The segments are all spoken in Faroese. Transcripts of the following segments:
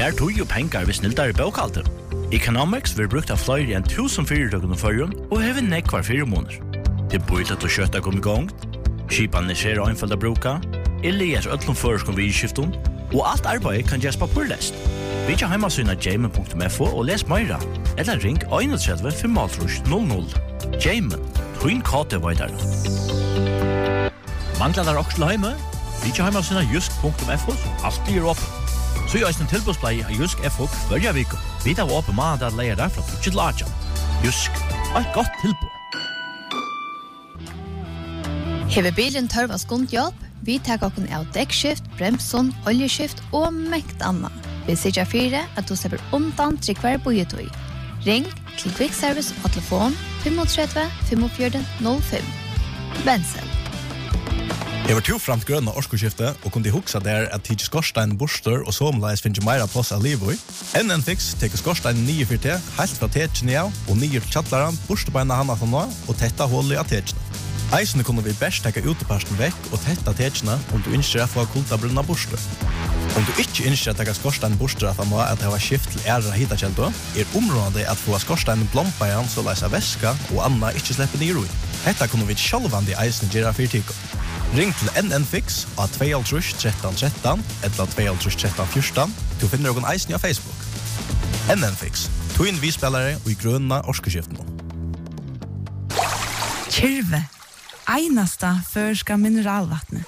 Spær tog og pengar hvis snildare bokhalter. Economics vil brukt av flere enn 1000 fyrirtøkene førjen og hever nekvar 4 måneder. Det er bøylet og kjøtt kom i gang, skipene ser einfalda bruka, leser øtlom føreskon vidskiften, og alt arbeid kan gjøres papurlest. Vi ikke heimasyna jamen.fo og les meira, eller ring 31 500. Jamen, twin kate veidar. Manglar der også til heime? Vi ikke heimasyna jusk.fo, alt blir åpen. Så jeg en tilbudsblei av Jusk FO hver vik. Vi tar åpen mandag at leier der fra 2 til 8. Jusk, et godt tilbud. Hever bilen tørva skundhjelp? Vi tar okken av dekkskift, bremson, oljeskift og mekt anna. Vi sier 4 at du slipper undan til hver bojetøy. Ring til Quick Service på telefon 35 45 05. Bensel. Jeg var framt grønne årskoskifte og kunne huksa der at tidsi skorstein, borster og somleis finnes meira plass av livet. NN Fix teker skorstein 9-4T, helt fra tetjene av, og 9 til kjattlaren, borstebeina hana fra nå, og tetta hullet av tetjene. Eisene kunne vi best teka uteparsten vekk og tetta tetjene om du ønsker å få kultabrunna borster. Om du ikke ønsker å teka skorstein borster at nå at det var skift til æra hitakjeldo, området at få skorstein blompeien så leis av væska og anna ikke slipper ned i. Dette kunne vi sjálvandi eisene gjøre fyrtiko. Ring til NN Fix av 2 13 13 eller 2 13 14. Du finner noen eisen av Facebook. NN Fix, twin visspillere og i grønne årskoskiftene. Kyrve, einasta førska mineralvattnet.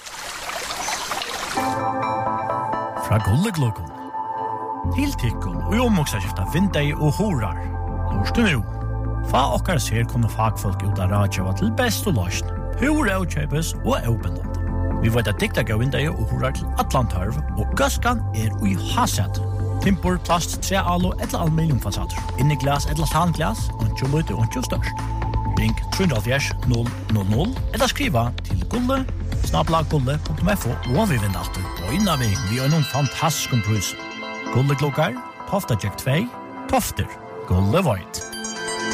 Fra Gulleglokon. Tiltikkon og omoksaskifta vindei og horar. Norsten ro. Fa okkar ser kunne fagfolk ut av radjava til best og løsne. Hur avkjøpes og avbindende. Vi vet at dikta gav vindøy og horar til Atlantarv, og gaskan i haset. Timpor, plast, tre alo eller aluminiumfasader. Inni glas eller tanglas, og løyte og størst. Ring 370 000 eller skriva til gulle@gulle.fo og vi vinner alltid. Og innan vi har noen fantastisk pris. Gulleklokkar, Tofta Jack 2, Tofter, Gulle Void.